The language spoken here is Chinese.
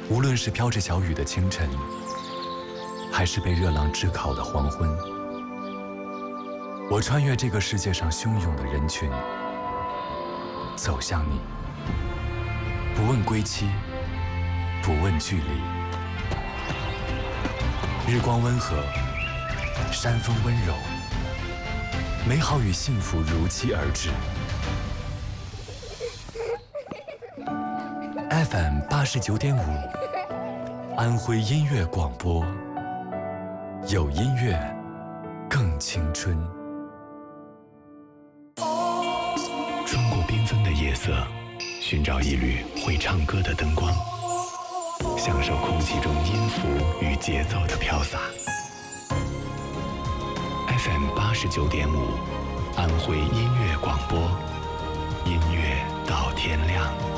无论是飘着小雨的清晨，还是被热浪炙烤的黄昏，我穿越这个世界上汹涌的人群，走向你，不问归期，不问距离。日光温和，山风温柔，美好与幸福如期而至。FM 89.5，安徽音乐广播，有音乐更青春。 穿过缤纷的夜色，寻找一缕会唱歌的灯光，享受空气中音符与节奏的飘洒。FM 89.5，安徽音乐广播，音乐到天亮。